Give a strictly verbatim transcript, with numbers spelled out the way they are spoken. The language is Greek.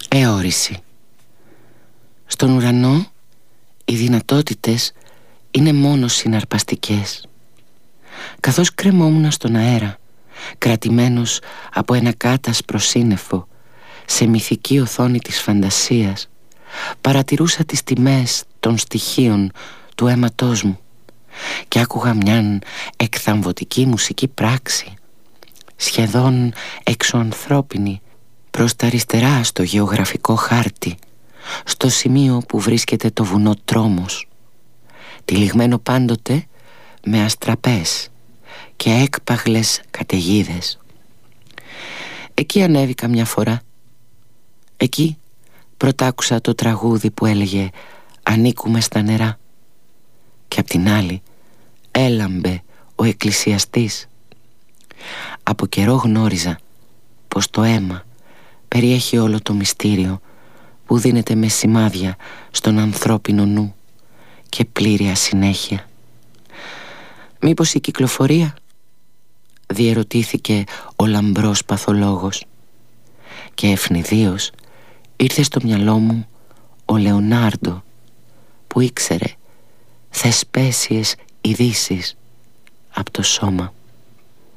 Εώρηση. Στον ουρανό οι δυνατότητες είναι μόνο συναρπαστικές. Καθώς κρεμόμουν στον αέρα, κρατημένος από ένα κάτασπρο σύννεφο, σε μυθική οθόνη της φαντασίας, παρατηρούσα τις τιμές των στοιχείων του αίματός μου και άκουγα μιαν εκθαμβωτική μουσική πράξη, σχεδόν εξωανθρώπινη, προς τα αριστερά στο γεωγραφικό χάρτη, στο σημείο που βρίσκεται το βουνό Τρόμος, τυλιγμένο πάντοτε με αστραπές και έκπαγλες καταιγίδες. Εκεί ανέβηκα μια φορά. Εκεί πρωτάκουσα το τραγούδι που έλεγε «Ανήκουμε στα νερά», και απ' την άλλη έλαμπε ο εκκλησιαστής. Από καιρό γνώριζα πως το αίμα περιέχει όλο το μυστήριο που δίνεται με σημάδια στον ανθρώπινο νου και πλήρη ασυνέχεια. «Μήπως η κυκλοφορία?» διερωτήθηκε ο λαμπρός παθολόγος, και ευνηδίως ήρθε στο μυαλό μου ο Λεωνάρντο, που ήξερε θεσπέσιες ειδήσεις από το σώμα.